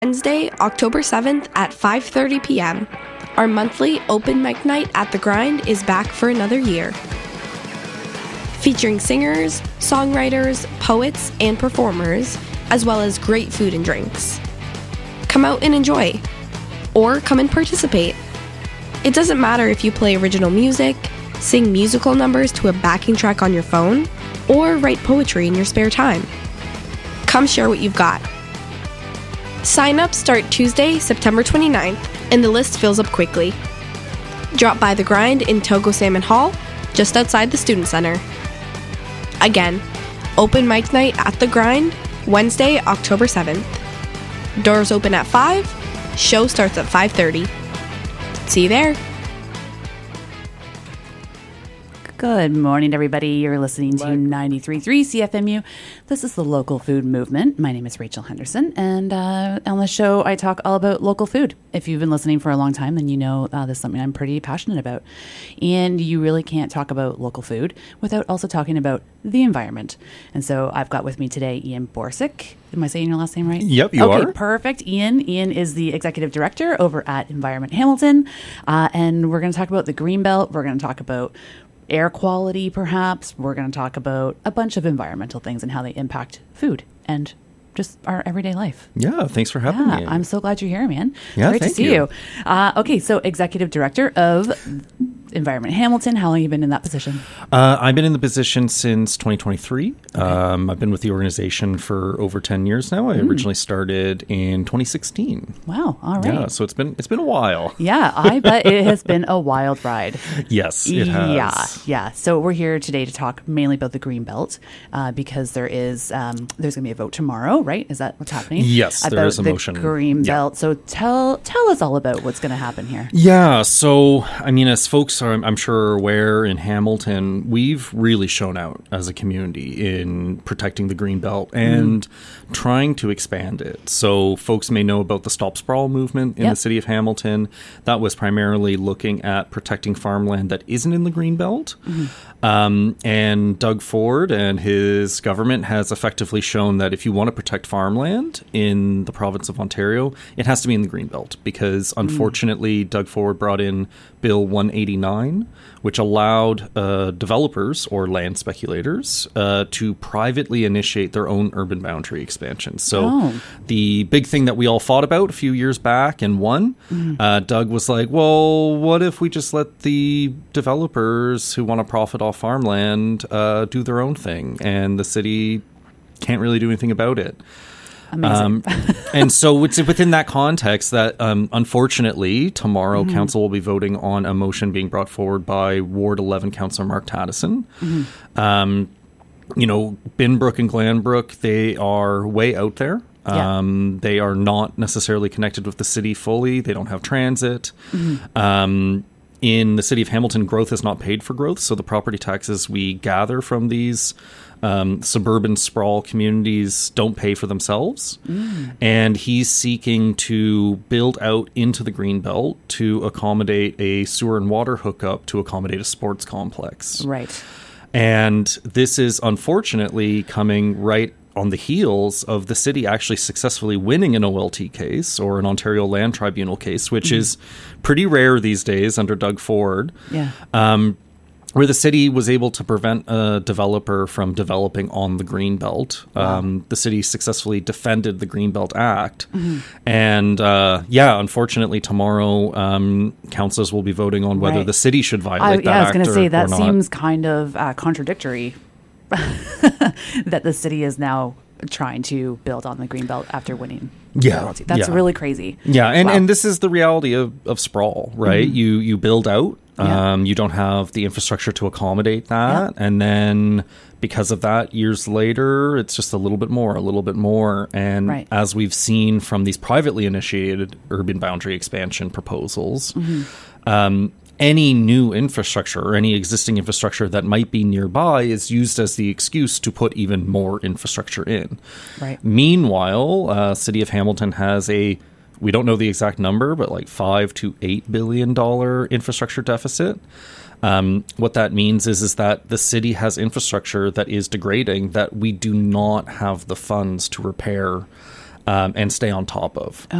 Wednesday, October 7th at 5:30 p.m. Our monthly open mic night at The Grind is back for another year. Featuring singers, songwriters, poets, and performers, as well as great food and drinks. Come out and enjoy, or come and participate. It doesn't matter if you play original music, sing musical numbers to a backing track on your phone, or write poetry in your spare time. Come share what you've got. Sign-ups start Tuesday, September 29th, and the list fills up quickly. Drop by The Grind in Togo Salmon Hall, just outside the Student Center. Again, open mic night at The Grind, Wednesday, October 7th. Doors open at 5, show starts at 5:30. See you there. Good morning, everybody. You're listening to 93.3 CFMU. This is the Local Food Movement. My name is Rachel Henderson, and on the show, I talk all about local food. If you've been listening for a long time, then you know this is something I'm pretty passionate about. And you really can't talk about local food without also talking about the environment. And so I've got with me today Ian Borsick. Am I saying your last name right? Yep, you are. Okay, perfect. Ian is the executive director over at Environment Hamilton. And we're going to talk about the Greenbelt. We're going to talk about air quality, perhaps. We're going to talk about a bunch of environmental things and how they impact food and just our everyday life. Yeah, thanks for having me. I'm so glad you're here, man. Yeah, Great thank to see you. Okay, so executive director of Environment Hamilton. How long have you been in that position? I've been in the position since 2023. Okay. I've been with the organization for over 10 years now. I originally started in 2016. Wow, all right. Yeah, so it's been a while. Yeah, I bet it has been a wild ride. Yes, it has. Yeah. So we're here today to talk mainly about the Greenbelt because there's going to be a vote tomorrow, right? Is that what's happening? Yes, there is a motion. About the Greenbelt. Yeah. So tell us all about what's going to happen here. Yeah, so I mean, as folks are, I'm sure, are aware, in Hamilton, we've really shown out as a community in protecting the Greenbelt and trying to expand it. So folks may know about the Stop Sprawl movement in the city of Hamilton. That was primarily looking at protecting farmland that isn't in the Greenbelt. And Doug Ford and his government has effectively shown that if you want to protect farmland in the province of Ontario, it has to be in the Greenbelt because, unfortunately, Doug Ford brought in Bill 189, which allowed developers or land speculators to privately initiate their own urban boundary expansion. So the big thing that we all fought about a few years back and won, Doug was like, well, what if we just let the developers who want to profit off farmland do their own thing, and the city can't really do anything about it. Amazing. And so it's within that context that, unfortunately, tomorrow council will be voting on a motion being brought forward by Ward 11 Councillor Mark Taddison. You know, Binbrook and Glanbrook, they are way out there. They are not necessarily connected with the city fully. They don't have transit. In the city of Hamilton, growth is not paid for growth. So the property taxes we gather from these suburban sprawl communities don't pay for themselves. And he's seeking to build out into the Greenbelt to accommodate a sewer and water hookup to accommodate a sports complex. Right. And this is unfortunately coming right on the heels of the city actually successfully winning an OLT case, or an Ontario Land Tribunal case, which is pretty rare these days under Doug Ford. Where the city was able to prevent a developer from developing on the Greenbelt. The city successfully defended the Greenbelt Act. And unfortunately, tomorrow, councillors will be voting on whether the city should violate that act. I was going to say, that not. seems kind of contradictory that the city is now trying to build on the Greenbelt after winning. That's really crazy. And this is the reality of sprawl, right? You build out. You don't have the infrastructure to accommodate that. And then because of that, years later, it's just a little bit more. And as we've seen from these privately initiated urban boundary expansion proposals, any new infrastructure or any existing infrastructure that might be nearby is used as the excuse to put even more infrastructure in. Meanwhile, City of Hamilton has we don't know the exact number, but like $5 to $8 billion infrastructure deficit. What that means is that the city has infrastructure that is degrading that we do not have the funds to repair and stay on top of.